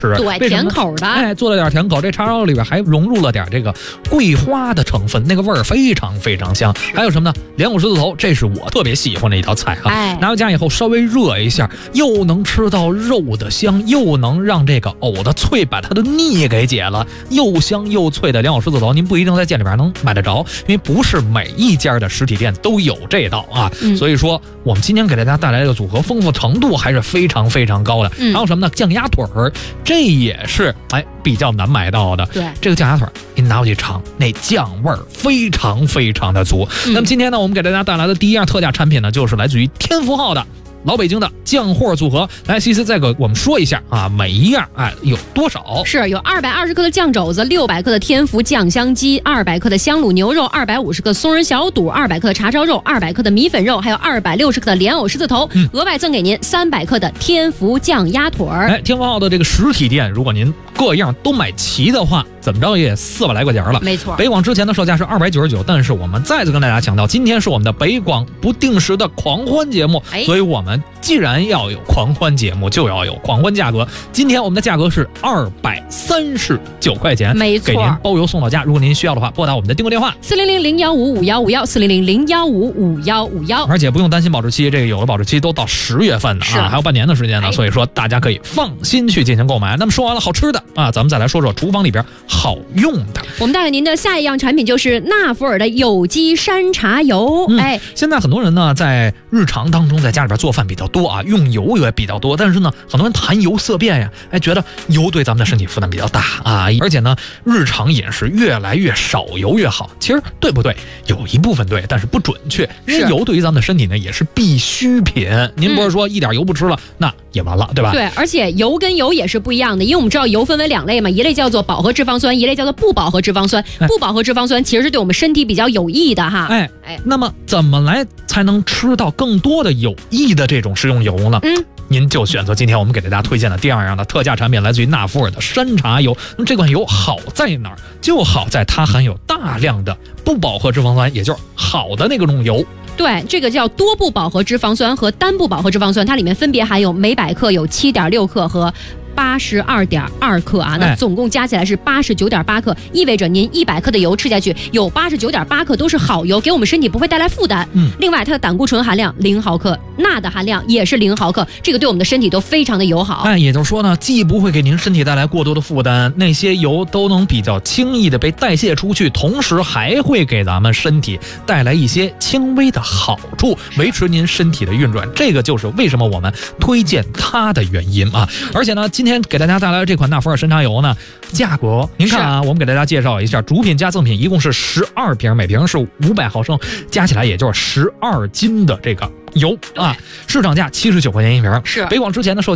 对，甜口的， 哎，做了点甜口，这叉烧肉里边还融入了点这个桂花的成分，那个味儿非常非常香。还有什么呢？莲藕狮子头，这是我特别喜欢的一道菜哈。拿回家以后稍微热一下，又能吃到肉的香，又能让这个藕的脆把它的腻给解了，又香又脆的莲藕狮子头，您不一定在店里边能买得着，因为不是每一家的实体店都有这道啊。所以说我们今天给大家带来这个组合丰富程度还是非常非常高的。还有什么呢？酱鸭腿儿，这也是比较难买到的。 对， 这个酱鸭腿您拿回去尝，那酱味儿非常非常的足。那么今天呢，我们给大家带来的第一样特价产品呢，就是来自于天福号的老北京的酱货组合。来，西斯再给我们说一下啊，每一样有多少？ 是有220克的酱肘子，600克的天福酱香鸡，200克的香卤牛肉，250克松仁小肚，200克的叉烧肉，200克的米粉肉，还有260克的莲藕狮子头，额外赠给您300克的天福酱鸭腿儿。 天福号的这个实体店，如果您各样都买齐的话，怎么着也400来块钱了。 没错， 北广之前的售价是299，但是我们再次跟大家强调，今天是我们的北广不定时的狂欢节目，所以我们既然要有狂欢节目，就要有狂欢价格。今天我们的价格是239块钱， 没错， 给您包邮送到家。如果您需要的话，拨打我们的订购电话 400-015-5151，400-015-5151， 而且不用担心保质期，这个有的保质期都到10月份呢还有半年的时间呢，所以说大家可以放心去进行购买。那么说完了好吃的咱们再来说说厨房里边好用的。 我们带给您的下一样产品就是纳福尔的有机山茶油。 现在很多人呢在日常当中在家里边做饭比较多用油也比较多，但是呢很多人谈油色变呀，觉得油对咱们的身体负担比较大而且呢日常饮食越来越少油越好。其实对不对？有一部分对，但是不准确，因为油对于咱们的身体呢也是必需品。您不是说一点油不吃了那也完了，对吧？ 对，而且油跟油也是不一样的，因为我们知道油分为2类嘛，一类叫做饱和脂肪酸，一类叫做不饱和脂肪酸。不饱和脂肪酸其实是对我们身体比较有益的哈。 那么怎么来才能吃到更多的有益的这种食用油呢？您就选择今天我们给大家推荐的第二样的特价产品，来自于纳福尔的山茶油。那么这款油好在哪儿？就好在它含有大量的不饱和脂肪酸，也就是好的那种油。 对，这个叫多不饱和脂肪酸和单不饱和脂肪酸，它里面分别含有每100克有7.6克和82.2克那总共加起来是89.8克，意味着您100克的油吃下去，有89.8克都是好油，给我们身体不会带来负担。另外它的胆固醇含量0毫克，钠的含量也是0毫克，这个对我们的身体都非常的友好。 也就是说呢，既不会给您身体带来过多的负担，那些油都能比较轻易的被代谢出去，同时还会给咱们身体带来一些轻微的好处，维持您身体的运转。这个就是为什么我们推荐它的原因而且呢今天给大家带来的这款纳福尔山茶油呢，价格您看我们给大家介绍一下，主品加赠品一共是12瓶，每瓶是500毫升，加起来也就是12斤的这个油市场价79块钱一瓶。 是北广之前的售